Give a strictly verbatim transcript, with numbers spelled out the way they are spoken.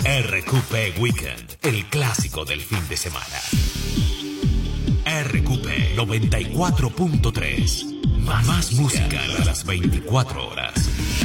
R Q P Weekend, el clásico del fin de semana. R Q P noventa y cuatro punto tres. Más, más música a las veinticuatro horas.